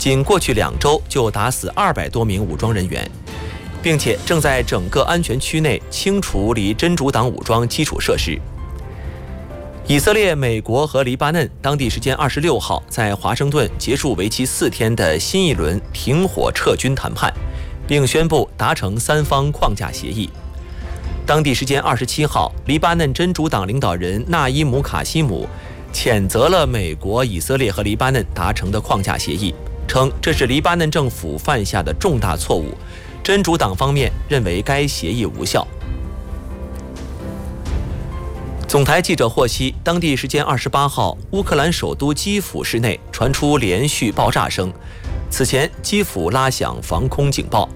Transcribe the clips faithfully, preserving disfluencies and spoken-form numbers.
仅过去两周就打死二百多名武装人员，并且正在整个安全区内清除离真主党武装基础设施。以色列、美国和黎巴嫩当地时间二十六号在华盛顿结束为期四天的新一轮停火撤军谈判，并宣布达成三方框架协议。当地时间二十七号，黎巴嫩真主党领导人纳伊姆·卡西姆谴责了美国、以色列和黎巴嫩达成的框架协议，称这是黎巴嫩政府犯下的重大错误。真主党方面认为该协议无效。总台记者获悉，当地时间二十八号，乌克兰首都基辅市内传出连续爆炸声，此前基辅拉响防空警报。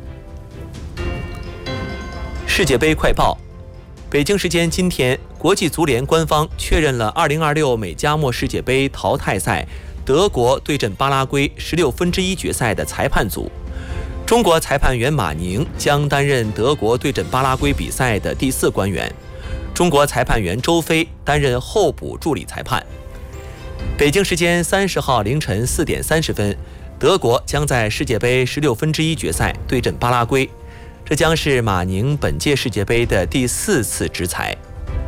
世界杯快报：北京时间今天，国际足联官方确认了二零二六美加墨世界杯淘汰赛德国对阵巴拉圭十六分之一决赛的裁判组。中国裁判员马宁将担任德国对阵巴拉圭比赛的第四官员，中国裁判员周飞担任候补助理裁判。北京时间三十号凌晨四点三十分，德国将在世界杯十六分之一决赛对阵巴拉圭。这将是马宁本届世界杯的第四次执裁。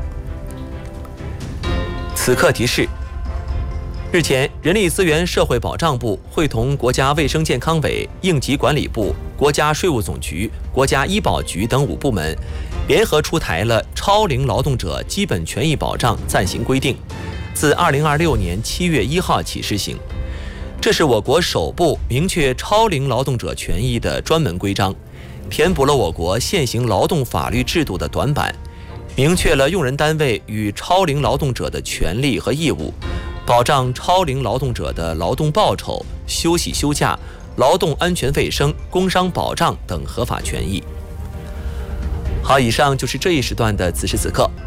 此刻提示：日前，人力资源社会保障部会同国家卫生健康委、应急管理部、国家税务总局、国家医保局等五部门，联合出台了《超龄劳动者基本权益保障暂行规定》，自二零二六年七月一号起施行。这是我国首部明确超龄劳动者权益的专门规章，填补了我国现行劳动法律制度的短板，明确了用人单位与超龄劳动者的权利和义务，保障超龄劳动者的劳动报酬、休息休假、劳动安全卫生、工伤保障等合法权益。好，以上就是这一时段的此时此刻。